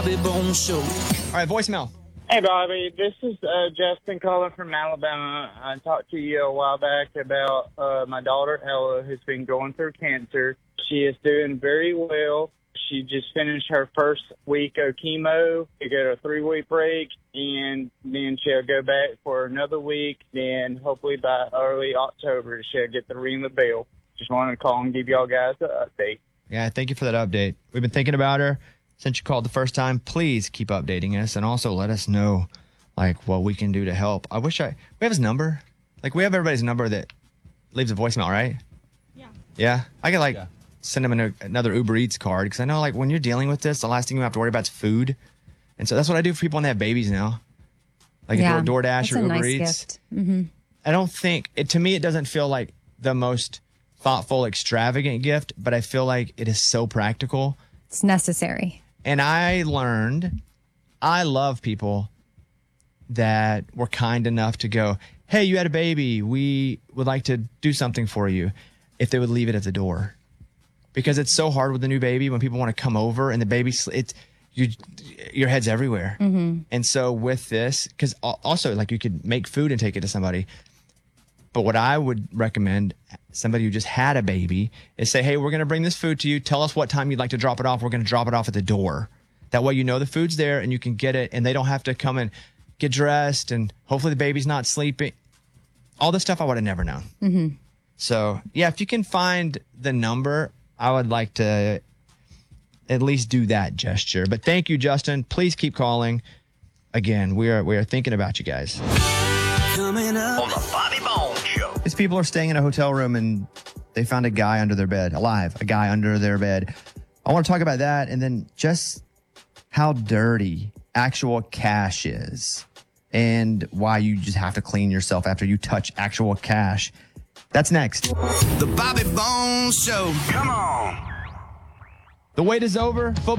Bobby Bones Show. All right, voicemail. Hey, Bobby. This is Justin calling from Alabama. I talked to you a while back about my daughter, Ella, who's been going through cancer. She is doing very well. She just finished her first week of chemo. She got a 3-week break, and then she'll go back for another week. Then hopefully by early October, she'll get the ring of the bell. Just wanted to call and give y'all guys an update. Yeah, thank you for that update. We've been thinking about her since you called the first time. Please keep updating us and also let us know, like, what we can do to help. We have his number. Like, we have everybody's number that leaves a voicemail, right? Yeah. Yeah? I could, send him another Uber Eats card because I know, like, when you're dealing with this, the last thing you have to worry about is food. And so that's what I do for people when they have babies now. Like, if you're DoorDash or Uber Eats. Gift. Mm-hmm. I don't think, to me, it doesn't feel like the most thoughtful, extravagant gift, but I feel like it is so practical. It's necessary. And I love people that were kind enough to go, hey, you had a baby. We would like to do something for you, if they would leave it at the door. Because it's so hard with a new baby when people want to come over and the baby, your head's everywhere. Mm-hmm. And so with this, because also, like, you could make food and take it to somebody. But what I would recommend somebody who just had a baby is say, hey, we're going to bring this food to you. Tell us what time you'd like to drop it off. We're going to drop it off at the door. That way, you know the food's there and you can get it and they don't have to come and get dressed and hopefully the baby's not sleeping. All this stuff I would have never known. Mm-hmm. So, yeah, if you can find the number, I would like to at least do that gesture. But thank you, Justin. Please keep calling. Again, we are thinking about you guys. Coming up On the Bobby Bones Show. These people are staying in a hotel room and they found a guy under their bed, a guy under their bed. I want to talk about that and then just how dirty actual cash is and why you just have to clean yourself after you touch actual cash. That's next. the Bobby Bones Show. Come on. The wait is over.